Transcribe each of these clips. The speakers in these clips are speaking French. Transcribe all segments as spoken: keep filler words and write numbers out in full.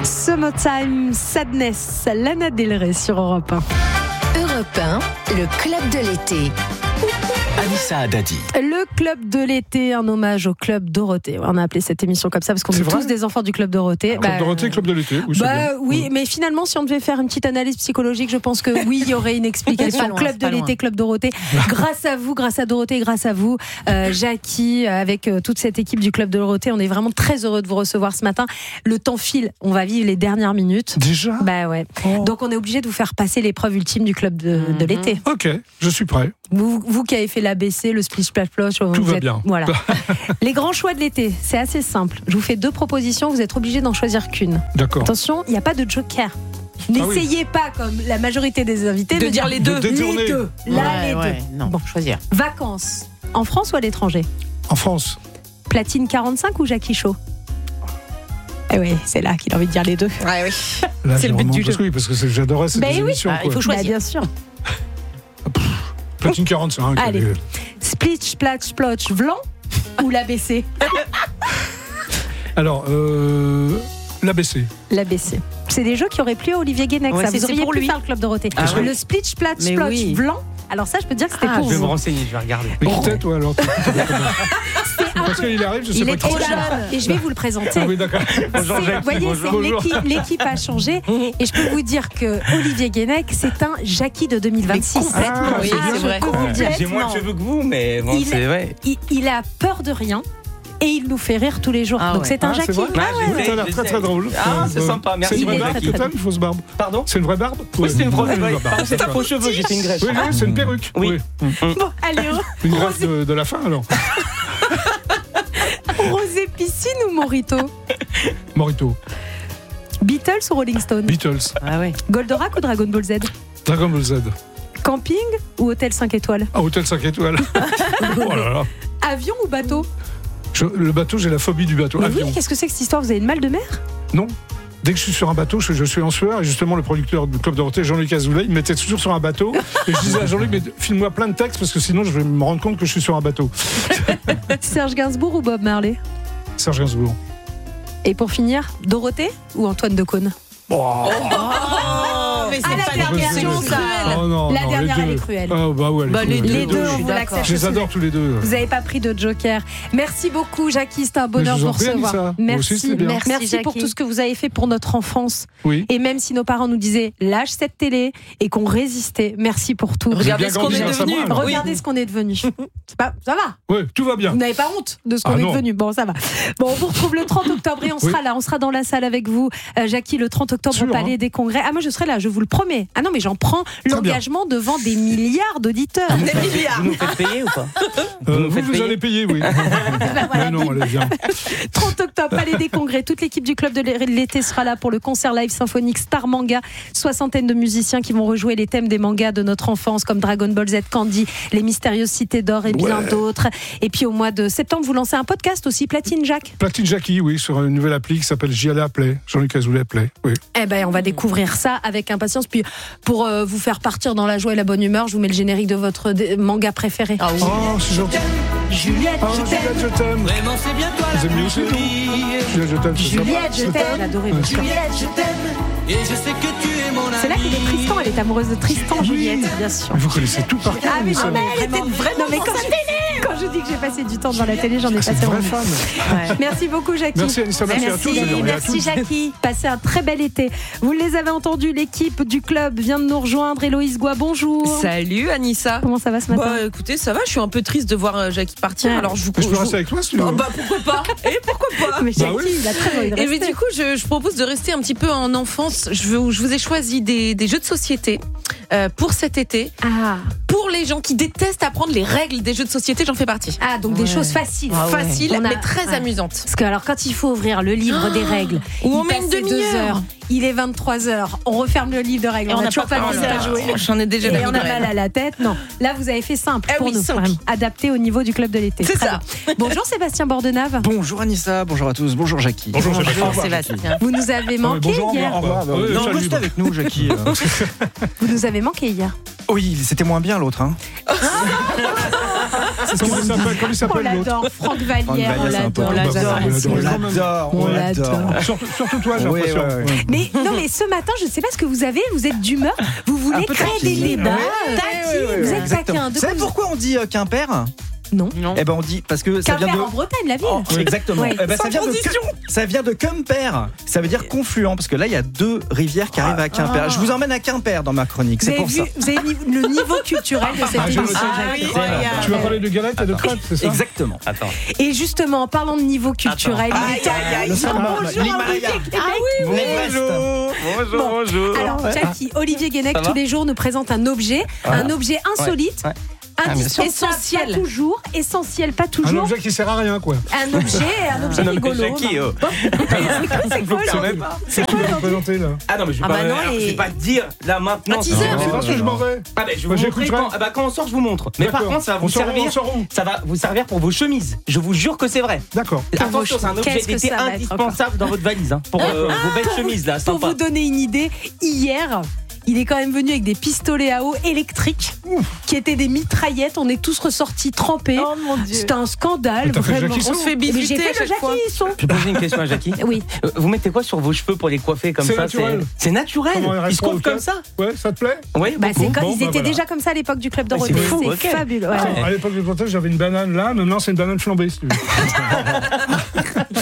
Summertime Sadness, Lana Del Rey sur Europe un. Europe un, le club de l'été. Anissa Haddadi. Le club de l'été, un hommage au club Dorothée. On a appelé cette émission comme ça parce qu'on C'est est vrai tous des enfants du club Dorothée. Club Bah, Dorothée, club de l'été. Oui, c'est bah bien. oui, Ouais. mais finalement, si on devait faire une petite analyse psychologique, je pense que oui, il y aurait une explication. Pas loin, Club c'est de pas l'été, loin. club Dorothée. Grâce à vous, grâce à Dorothée, grâce à vous, euh, Jackie, euh, avec euh, toute cette équipe du club Dorothée, on est vraiment très heureux de vous recevoir ce matin. Le temps file, on va vivre les dernières minutes. Déjà Bah ouais. Oh. Donc on est obligé de vous faire passer l'épreuve ultime du club de, de Mhm. l'été. Ok, je suis prêt. Vous, vous qui avez fait l'A B C, le splish splash splash, vous va êtes- bien. Voilà. Les grands choix de l'été, c'est assez simple. Je vous fais deux propositions, vous êtes obligés d'en choisir qu'une. D'accord. Attention, il n'y a pas de joker. N'essayez pas, comme la majorité des invités, De dire les deux. De détourner. Les deux. Là, Ouais, les ouais, deux. non, Bon. choisir. Vacances, en France ou à l'étranger? En France. Platine quarante-cinq ou Jackie Chaud? Eh oui, c'est là qu'il a envie de dire les deux. Ouais, oui. Là, C'est le but vraiment, du parce jeu. que oui, parce que c'est- j'adorais cette Ben oui. émission. Ah, il quoi. faut choisir. Bah, bien sûr. Platine quarante-cinq. Allez. allez. Splitch, splash, splotch, Vlan ou l'A B C? Alors, euh, l'A B C. L'A B C. C'est des jeux qui auraient plu à Olivier Guénec. Ouais, ça. c'est- Vous c'est auriez pour pu lui. faire le club Dorothée. Ah ouais. Le splitch, splash, Mais splotch, oui. Vlan. Alors ça, je peux dire que c'était Ah, pour Je vais vous. me renseigner, je vais regarder. Mais qui t'es, toi, alors Parce qu'il arrive, je sais Il pas est qui trop c'est. jeune et je vais vous le présenter. Ah oui, d'accord. Bonjour, C'est- Jackie, vous voyez, c'est bonjour. l'équipe, l'équipe a changé et je peux vous dire que Olivier Guénec, c'est un Jackie de deux mille vingt-six. Ah, oui, c'est c'est bien. vrai. Je peux vous le dire. J'ai moins de cheveux que vous, mais bon, Il- c'est vrai. Il, il a peur de rien et il nous fait rire tous les jours. Ah Donc ouais. c'est un Ah, c'est Jackie. vrai Ah, Ah ouais, j'ai ouais. fait. Ça a l'air très très drôle. Ah, c'est Euh, sympa, merci C'est une Il est vraie très, barbe très totale, une fausse barbe. Pardon C'est une vraie barbe Oui, c'est une vraie vraie barbe. barbe. C'est pas faux cheveux, j'ai fait une greffe. Oui, oui, c'est une perruque. Oui. Bon, allez, Une greffe de, de la fin, alors. Rosé Piscine ou Morito? Morito. Beatles ou Rolling Stone? Beatles. Ah ouais. Goldorak ou Dragon Ball Z? Dragon Ball Z. Camping ou hôtel cinq étoiles? Ah, hôtel cinq étoiles. Oh là là. Avion ou bateau? Je- le bateau, j'ai la phobie du bateau. Mais Avion. oui, qu'est-ce que c'est que cette histoire? Vous avez une mal de mer? Non. Dès que je suis sur un bateau, je, je suis en sueur. Et justement, le producteur du Club Dorothée, Jean-Luc Azoulay, il me mettait toujours sur un bateau. Et je disais à Jean-Luc, mais filme-moi plein de textes parce que sinon, je vais me rendre compte que je suis sur un bateau. Serge Gainsbourg ou Bob Marley? Serge Gainsbourg. Et pour finir, Dorothée ou Antoine Decaune? Oh, Oh, mais c'est Ah, la pas dernière, question, c'est ça. cruel. Oh non, La non, dernière, les elle deux. est cruelle. Ah, bah ouais, elle est Bah, les cruelle. Les deux, je suis vous d'accord. l'acceptez. Je les adore tous les deux. Vous n'avez pas pris de joker. Merci beaucoup, Jackie. C'était un bonheur Mais de je vous vous en prie, recevoir. Anissa. Moi aussi, Merci, c'était bien. merci, Merci, pour Jackie. tout ce que vous avez fait pour notre enfance. Oui. Et même si nos parents nous disaient lâche cette télé et qu'on résistait, merci pour tout. Regardez bien ce qu'on grandi est grâce à devenu. moi, alors. Regardez ce qu'on est devenu. C'est pas, ça va. Oui, tout va bien. Vous n'avez pas honte de ce qu'on Ah est non. devenu. Bon, ça va. Bon, on vous retrouve le trente octobre et on Oui. sera là. On sera dans la salle avec vous, euh, Jackie, le trente octobre Sûr, au Palais hein. des Congrès. Ah, moi, je serai là, je vous le promets. Ah non, mais j'en prends bien. l'engagement devant des milliards d'auditeurs. Des milliards. Vous nous faites payer ou pas Euh, nous vous, faites vous payer allez payer, oui. voilà. Mais non, allez, viens. trente octobre, Palais des Congrès. Toute l'équipe du Club de l'été sera là pour le concert live symphonique Star Manga. Soixantaine de musiciens qui vont rejouer les thèmes des mangas de notre enfance, comme Dragon Ball Z, Candy, Les Mystérieuses Cités d'Or et bien Ouais. d'autres. Et puis au mois de septembre, vous lancez un podcast aussi, Platine Jacques. Platine Jackie, oui, sur une nouvelle appli qui s'appelle J'y allais à Play. Jean-Luc Azoulay Play, oui. Eh ben, on va découvrir ça avec impatience. Puis pour euh, vous faire partir dans la joie et la bonne humeur, je vous mets le générique de votre dé- manga préféré. Ah oui. Oh, c'est gentil. Juliette, Oh, je t'aime. Juliette, je t'aime. Vraiment, c'est bien toi Vous aimez aussi, non Juliette, je t'aime, c'est sympa. Juliette, je t'aime. J'adorais. Ouais. Juliette, je t'aime. Et je sais que tu es mon ami. C'est là qu'il est Tristan. Elle est amoureuse de Tristan, Juliette, bien sûr. Mais vous connaissez tout par cœur, Ah mais Anissa. non, mais elle était vraiment. Non mais quand je, quand je dis que j'ai passé du temps devant la télé, j'en ai Ah, c'est passé une vraie vraiment. fan. Merci beaucoup, Jackie. Merci, Anissa, merci à tous, d'ailleurs, et à merci toutes. Jackie. Passez un très bel été. Vous les avez entendus, l'équipe du club vient de nous rejoindre. Héloïse Goua, bonjour. Salut Anissa. Comment ça va ce matin? Bah écoutez, ça va, je suis un peu triste de voir euh, Jackie partir. Ouais. Alors je vous Mais je peux je vous- rester avec toi si tu veux. Oh, bah pourquoi pas? Et pourquoi pas? Mais Jackie, Bah oui. il a très envie de Et mais rester. du coup, je, je propose de rester un petit peu en enfance. Je, veux- je vous ai choisi des, des jeux de société euh, pour cet été. Ah. Pour les gens qui détestent apprendre les règles des jeux de société, j'en fais partie. Ah, donc des Ouais. choses faciles. Ah ouais. Facile, On a- mais très ouais. amusante. Parce que alors quand il faut ouvrir le livre des règles, Ou il on met une passait deux demi-heure. heures, il est vingt-trois heures, on referme le livre de règles, Et on on n'a n'a toujours pas pas commencé commencé à à jouer. jouer. J'en ai déjà la Et on a migraine. mal à la tête. Non, là vous avez fait simple Eh pour oui, nous, simple. vraiment. Adapté au niveau du club de l'été. C'est Très ça. bien. Bonjour Sébastien Bordenave. Bonjour Anissa, bonjour à tous, bonjour Jackie. Bonjour, Sébastien. Bonjour Sébastien. Vous nous avez manqué bonjour, au hier. revoir, au revoir. Ouais, Non, salut. reste avec nous, Jackie. euh. Vous nous avez manqué hier. Oui, c'était moins bien l'autre. Hein. c'est ce Comment qu'on il s'appelle Comment il On s'appelle l'autre l'adore, Franck Vallière, Franck on Vallière, c'est un peu- l'adore. on l'adore. On l'adore, on On l'adore. Surtout, surtout toi, j'ai Oui, l'impression. ouais, ouais. Mais non, mais ce matin, je ne sais pas ce que vous avez. Vous êtes d'humeur. Vous voulez peu créer des taquine. débats. Ouais, ouais, Taquine. ouais, ouais, Vous ouais, êtes exactement. taquin. De Vous savez quoi vous- pourquoi on dit euh, Quimper? Non. Non. Eh ben on dit parce que ça vient Quimper de en Bretagne, la ville. Oh, exactement. Ouais. Eh ben, ça Sans vient de transition. ça vient de Quimper. Ça veut dire confluent parce que là il y a deux rivières qui arrivent à Quimper. Ah. Je vous emmène à Quimper dans ma chronique. Vous C'est avez, pour vu, ça. vous avez vu le niveau culturel de cette Ah, j'ai émission. noté. Ah Jacques. oui, regarde. Tu vas parler de galettes et de crêpes, c'est ça Exactement. Attends. Et justement, en parlant de niveau culturel, il est temps- aïe, Bonjour, le summum, Olivier l'Himalaya. Guénec. Bonjour. Bonjour, Bon. bonjour. Alors, Jackie, Olivier Guénec, Ça va tous les jours, nous présente un objet, un objet insolite, Ouais. Ah, bien sûr. indispensable, Essentiel. pas toujours, essentiel, pas Un toujours, objet qui sert à rien, quoi. un objet, un objet Un objet rigolo. Jackie, oh. C'est quoi, Vous le- savez pas. c'est Tu quoi vas me l'envie présenter, là. Ah non, mais je vais Ah pas, bah non, alors, je et- vais pas te dire là maintenant. Un teaser. Non, C'est non, parce que je non. m'en vais. Ah bah, je vais Bah, vous montrer j'écouterai. quand. Ah bah, quand on sort, je vous montre. Mais par D'accord. contre, ça va On vous sort où, servir. on sort où Ça va vous servir pour vos chemises. Je vous jure que c'est vrai. D'accord. Attention, c'est un objet Qu'est-ce que d'été ça va être, indispensable dans votre valise, hein, pour euh, vos belles chemises là, Pour sympa. vous donner une idée, hier, il est quand même venu avec des pistolets à eau électriques qui étaient des mitraillettes. On est tous ressortis trempés. Oh mon Dieu. C'était un scandale, Mais t'as fait vraiment. Jackie On se fait Mais j'ai bisuter fait à le chaque fois. Jackie Hisson. Je vais poser une question à Jackie. Oui. Euh, Vous mettez quoi sur vos cheveux pour les coiffer comme C'est ça naturel. C'est naturel. Comment il Ils reste se coiffent au comme cap ça. Ouais, ça te plaît Oui, Bah, c'est beaucoup. comme, Bon, ils bah, étaient voilà. déjà comme ça à l'époque du Club Ah, c'est Dorothée. fou, C'est ok. fabuleux. ouais. Attends, à l'époque du Bretagne, j'avais une banane là, maintenant c'est une banane flambée, si tu veux.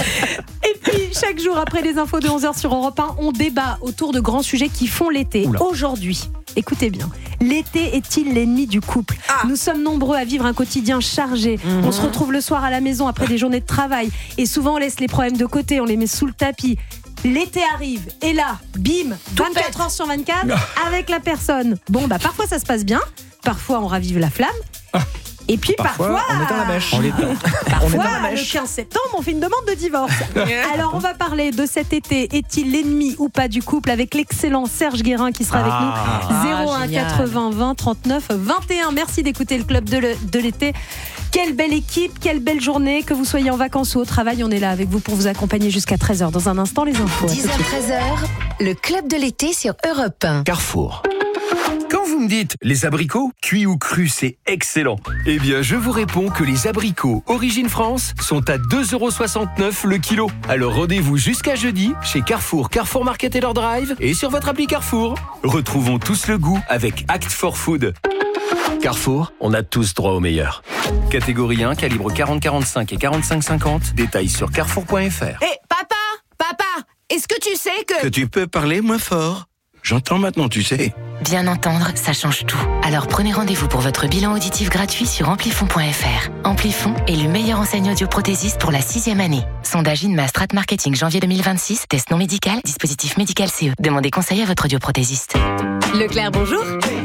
Et puis, chaque jour après les infos de onze heures sur Europe un, on débat autour de grands sujets qui font l'été. Oula. Aujourd'hui, écoutez bien, l'été est-il l'ennemi du couple ? Nous sommes nombreux à vivre un quotidien chargé. On se retrouve le soir à la maison après des journées de travail. Et souvent, on laisse les problèmes de côté, on les met sous le tapis. L'été arrive, et là, bim, vingt-quatre heures sur vingt-quatre, avec la personne. Bon, bah parfois ça se passe bien, parfois on ravive la flamme. Et puis parfois, Parfois, on est dans la mèche. On est dans- On est dans Parfois, la le mèche. quinze septembre, on fait une demande de divorce. Alors, on va parler de cet été. Est-il l'ennemi ou pas du couple avec l'excellent Serge Guérin qui sera avec nous. zéro un génial. quatre-vingts vingt trente-neuf vingt et un. Merci d'écouter le club de le- de l'été. Quelle belle équipe, quelle belle journée. Que vous soyez en vacances ou au travail, on est là avec vous pour vous accompagner jusqu'à treize heures. Dans un instant, les infos. À tout de dix heures suite. treize heures, le club de l'été sur Europe un. Carrefour. Quand vous me dites les abricots, cuits ou crus, c'est excellent. Eh bien, je vous réponds que les abricots Origine France sont à deux euros soixante-neuf le kilo. Alors rendez-vous jusqu'à jeudi chez Carrefour, Carrefour Market et leur drive et sur votre appli Carrefour. Retrouvons tous le goût avec Act for Food. Carrefour, on a tous droit au meilleur. Catégorie un, calibre quarante quarante-cinq et quarante-cinq cinquante. Détails sur carrefour point f r. Hé, papa, papa, est-ce que tu sais que... Que tu peux parler moins fort. J'entends maintenant, tu sais. Bien entendre, ça change tout. Alors prenez rendez-vous pour votre bilan auditif gratuit sur amplifon point f r. Amplifon est le meilleur enseigne audioprothésiste pour la sixième année. Sondage INMA Strat Marketing janvier deux mille vingt-six. Test non médical, dispositif médical C E. Demandez conseil à votre audioprothésiste. Leclerc, bonjour.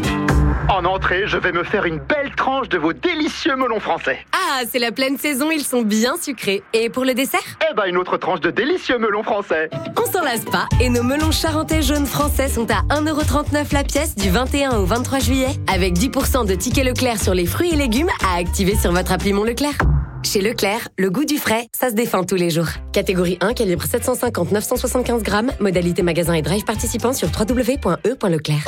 En entrée, je vais me faire une belle tranche de vos délicieux melons français. Ah, c'est la pleine saison, ils sont bien sucrés. Et pour le dessert ? Eh ben, une autre tranche de délicieux melons français. On s'en lasse pas. Et nos melons charentais jaunes français sont à un euro trente-neuf la pièce du vingt et un au vingt-trois juillet. Avec dix pour cent de tickets Leclerc sur les fruits et légumes à activer sur votre appli Mon Leclerc. Chez Leclerc, le goût du frais, ça se défend tous les jours. Catégorie un, calibre sept cent cinquante neuf cent soixante-quinze grammes. Modalité magasin et drive participant sur w w w point e point leclerc.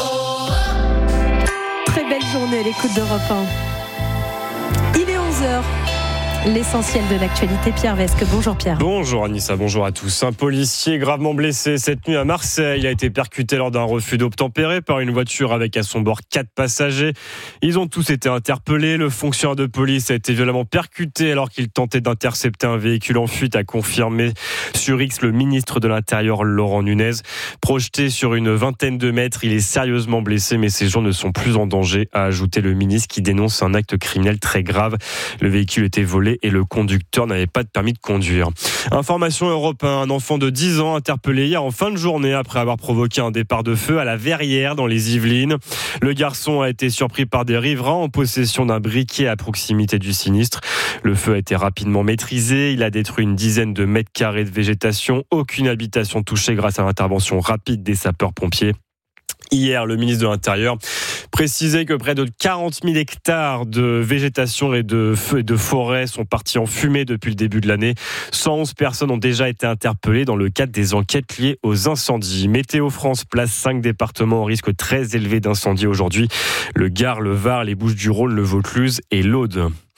Très belle journée à l'écoute d'Europe un. Il est onze heures. L'essentiel de l'actualité, Pierre Vesque. Bonjour Pierre. Bonjour Anissa, bonjour à tous. Un policier gravement blessé cette nuit à Marseille. Il a été percuté lors d'un refus d'obtempérer par une voiture avec à son bord quatre passagers. Ils ont tous été interpellés. Le fonctionnaire de police a été violemment percuté alors qu'il tentait d'intercepter un véhicule en fuite, a confirmé sur X le ministre de l'Intérieur Laurent Nunez. Projeté sur une vingtaine de mètres, il est sérieusement blessé mais ses jours ne sont plus en danger, a ajouté le ministre qui dénonce un acte criminel très grave. Le véhicule était volé et le conducteur n'avait pas de permis de conduire. Information Europe un, un enfant de dix ans interpellé hier en fin de journée après avoir provoqué un départ de feu à la Verrière dans les Yvelines. Le garçon a été surpris par des riverains en possession d'un briquet à proximité du sinistre. Le feu a été rapidement maîtrisé. Il a détruit une dizaine de mètres carrés de végétation. Aucune habitation touchée grâce à l'intervention rapide des sapeurs-pompiers. Hier, le ministre de l'Intérieur précisait que près de quarante mille hectares de végétation et de feux et de forêts sont partis en fumée depuis le début de l'année. cent onze personnes ont déjà été interpellées dans le cadre des enquêtes liées aux incendies. Météo France place cinq départements au risque très élevé d'incendie aujourd'hui. Le Gard, le Var, les Bouches-du-Rhône, le Vaucluse et l'Aude.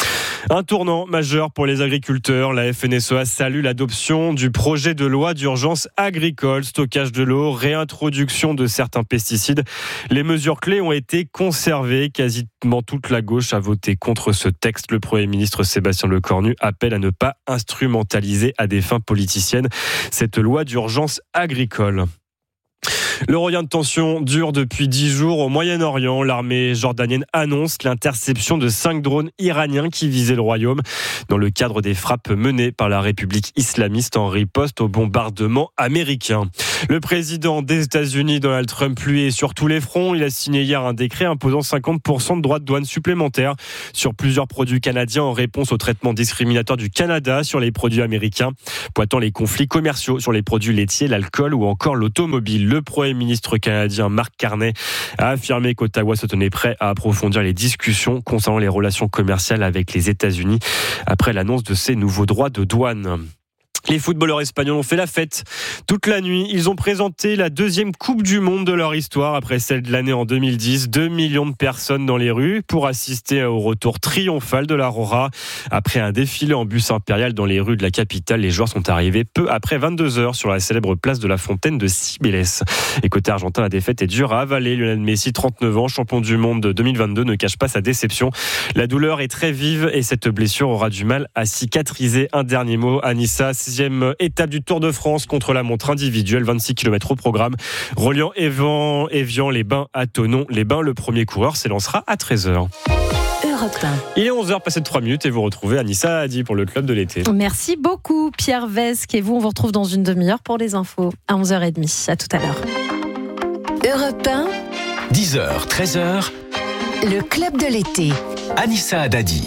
Un tournant majeur pour les agriculteurs. La F N S E A salue l'adoption du projet de loi d'urgence agricole, stockage de l'eau, réintroduction de certains pesticides. Les mesures clés ont été conservées. Quasiment toute la gauche a voté contre ce texte. Le Premier ministre Sébastien Lecornu appelle à ne pas instrumentaliser à des fins politiciennes cette loi d'urgence agricole. Le regain de tension dure depuis dix jours au Moyen-Orient. L'armée jordanienne annonce l'interception de cinq drones iraniens qui visaient le royaume dans le cadre des frappes menées par la République islamiste en riposte au bombardement américain. Le président des États-Unis, Donald Trump, lui, est sur tous les fronts. Il a signé hier un décret imposant cinquante pour cent de droits de douane supplémentaires sur plusieurs produits canadiens en réponse au traitement discriminatoire du Canada sur les produits américains, pointant les conflits commerciaux sur les produits laitiers, l'alcool ou encore l'automobile. Le Premier ministre canadien Mark Carney a affirmé qu'Ottawa se tenait prêt à approfondir les discussions concernant les relations commerciales avec les États-Unis après l'annonce de ces nouveaux droits de douane. Les footballeurs espagnols ont fait la fête toute la nuit. Ils ont présenté la deuxième Coupe du Monde de leur histoire après celle de l'année en deux mille dix. Deux millions de personnes dans les rues pour assister au retour triomphal de l'Aurora. Après un défilé en bus impérial dans les rues de la capitale, les joueurs sont arrivés peu après vingt-deux heures sur la célèbre place de la Fontaine de Cibeles. Et côté argentin, la défaite est dure à avaler. Lionel Messi, trente-neuf ans, champion du monde de deux mille vingt-deux, ne cache pas sa déception. La douleur est très vive et cette blessure aura du mal à cicatriser. Un dernier mot, Anissa, sixième étape du Tour de France contre la montre individuelle, vingt-six kilomètres au programme, reliant Évian, Évian les Bains à Thonon. Les Bains, le premier coureur s'élancera à treize heures. Europe un. Il est onze heures passées de trois minutes et vous retrouvez Anissa Hadi pour le club de l'été. Merci beaucoup Pierre Vesque et vous, on vous retrouve dans une demi-heure pour les infos à onze heures trente. À tout à l'heure. Europe un, dix heures, treize heures, le club de l'été. Anissa Haddadi.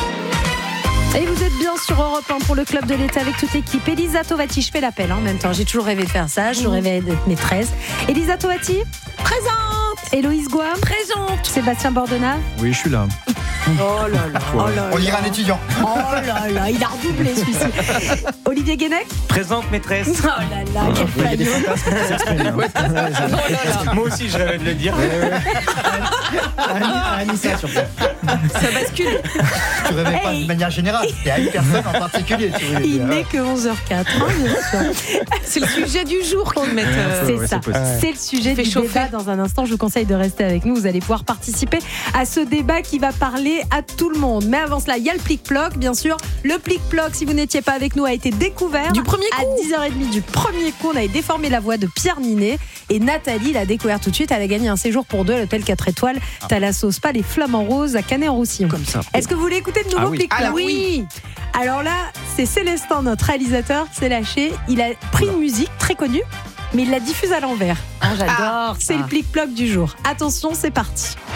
Et vous êtes bien sur Europe un pour le club de l'été avec toute l'équipe. Elisa Tovati, je fais l'appel hein, en même temps. J'ai toujours rêvé de faire ça, je rêvais d'être maîtresse. Elisa Tovati, présente. Héloïse Goua, présente. Sébastien Bordenave. Oui, je suis là. Oh là là, oh là là. On dirait un étudiant. Oh là là, il a redoublé celui-ci. Olivier Guénec. Présente maîtresse. Oh là là, quel Il y a des fagnon. fantasmes qui s'expriment. Ouais, moi aussi je rêvais de le dire. Anissa, surtout. Ça bascule. Tu rêvais pas Hey. de manière générale, c'était à une personne en particulier. Tu voulais Il dire. n'est que onze heures quatre. Hein, bien sûr. C'est le sujet du jour qu'ils mettent. euh, C'est ouais, ça, c'est possible. c'est le sujet Fait du chauffer. débat. Dans un instant, je vous conseille de rester avec nous. Vous allez pouvoir participer à ce débat qui va parler à tout le monde. Mais avant cela, il y a le plic-ploc, bien sûr. Le plic-ploc, si vous n'étiez pas avec nous, a été découvert. Du premier coup. À dix heures trente du premier coup, on avait déformé la voix de Pierre Ninet. Et Nathalie l'a découvert tout de suite. Elle a gagné un séjour pour deux à l'hôtel quatre étoiles. Thalasso Spa, les Flamants Roses à Canet-en-Roussillon. Comme ça. Est-ce que vous voulez écouter le nouveau Ah oui. plic-ploc? Ah oui. Alors là, c'est Célestin, notre réalisateur, s'est lâché. Il a pris une musique très connue, mais il la diffuse à l'envers. Ah, j'adore. C'est le plic-ploc du jour. Attention, c'est parti.